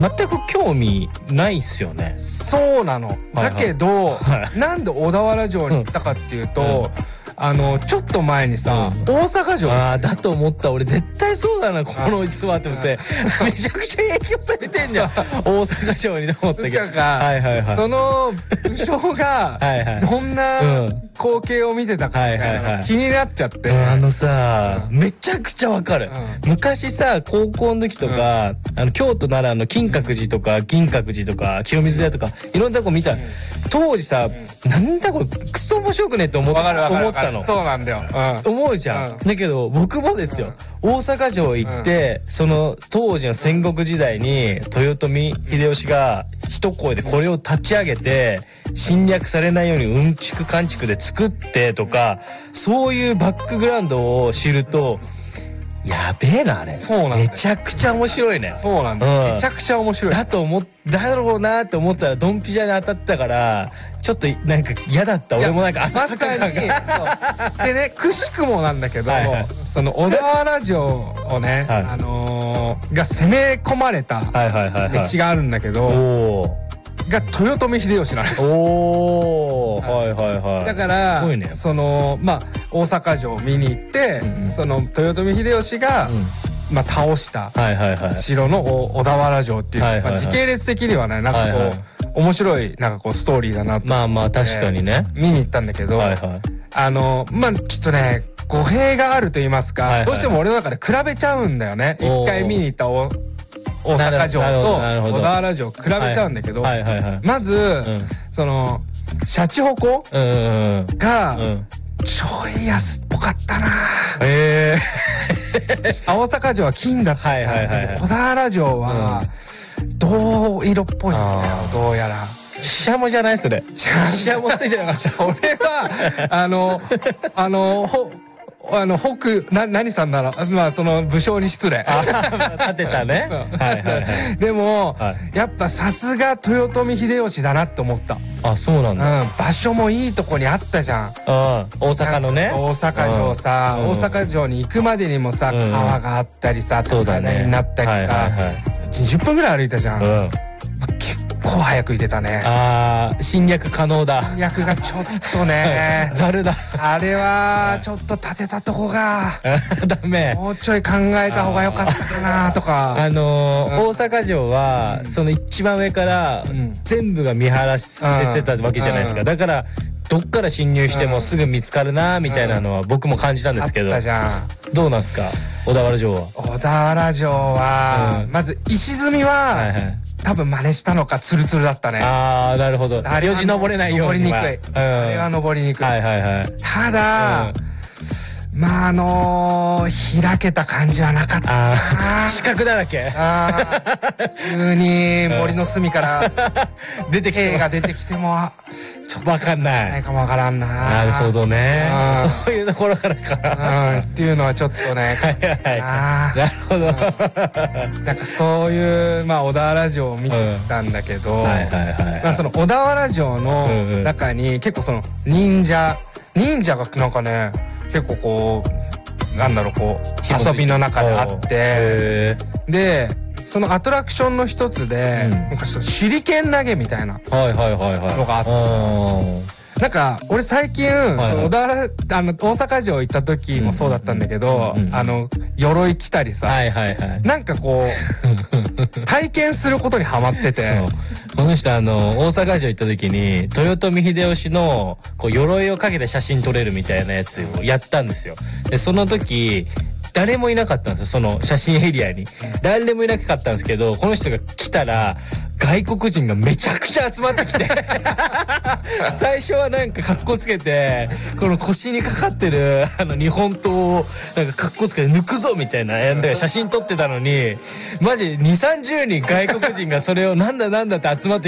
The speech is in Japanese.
全く興味ないっすよね。 そうなの、だけど、なんで小田原城に行ったかっていうと、ちょっと前にさ、大阪城だと思った。俺絶対そうだなこの逸話って思って、めちゃくちゃ影響されてんじゃん大阪城にと思ったけど、その武将がどんな光景を見てたかみたいなの気になっちゃって、 さ、めちゃくちゃわかる。昔さ、高校の時とか京都奈良の金閣寺とか銀閣寺とか清水寺とかいろんなとこ見た。当時さ、なんだこれクソ面白くねって思ったの。 そうなんだよ、 思うじゃん。だけど僕もですよ、大阪城行って、その当時の戦国時代に豊臣秀吉が一声でこれを立ち上げて侵略されないようにうんちくかんちくで作ってとか、そういうバックグラウンドを知ると、やべえなあれ。 そうなんだ。 めちゃくちゃ面白いね。 そうなんだ。めちゃくちゃ面白い。 だろうなって思ったらドンピシャに当たったから、ちょっとなんか嫌だった。俺もなんか浅はか感が。 でね、くしくもなんだけど、その小田原城をね、が攻め込まれた道があるんだけど、が豊臣秀吉なんです。だからその大阪城を見に行って、その豊臣秀吉が倒した城の小田原城っていう、時系列的にはね、なんかこう面白いなんかこうストーリーだなと。 確かにね。 見に行ったんだけど、ちょっとね語弊があると言いますか、どうしても俺の中で比べちゃうんだよね。一回見に行った大阪城と小田原城比べちゃうんだけど、まずそのシャチホコがちょい安っぽかったな。大阪城は金だった。小田原城は銅色っぽいんだよ、どうやら。 シャモじゃないそれ。シャモついてなかった。 俺は何さんならその武将に失礼。 立てたね。 でもやっぱさすが豊臣秀吉だなって思った。 そうなんだ。 場所もいいとこにあったじゃん。 大阪のね。 大阪城さ、大阪城に行くまでにもさ、川があったりさ、高台になったりさ、20分ぐらい歩いたじゃん。結構早く行けたね。 侵略可能だ。 侵略がちょっとねざるだ。 あれはちょっと建てたとこがダメ。 もうちょい考えた方が良かったかなとか。 大阪城はその一番上から全部が見晴らせてたわけじゃないですか。だからどっから侵入してもすぐ見つかるなみたいなのは僕も感じたんですけど、どうなんすか小田原城は。 小田原城はまず石積みは多分真似したのかツルツルだったね。 なるほど。よじ登れないように。 登りにくい。あれは登りにくい。ただ開けた感じはなかった。 四角だらけ。 急に森の隅から出てきてが出てきてもちょっとわかんない。 かもわからんな。 なるほどね。そういうところからか。 っていうのはちょっとね。 なるほど。 なんかそういう小田原城を見てきたんだけど、その小田原城の中に結構その忍者がなんかね、結構こうなんだろう、こう遊びの中であって、でそのアトラクションの一つで手裏剣投げみたいなのがあって、なんか俺最近大阪城行った時もそうだったんだけど、鎧着たりさ、なんかこう体験することにハマってて。 この人大阪城行った時に豊臣秀吉のこう鎧をかけて写真撮れるみたいなやつをやったんですよ。でその時誰もいなかったんですよ、その写真エリアに。誰もいなかったんですけど、この人が来たら外国人がめちゃくちゃ集まってきて最初はなんか格好つけてこの腰にかかってる日本刀をなんか格好つけて抜くぞみたいな写真撮ってたのに、マジ2、30人外国人がそれをなんだって集まって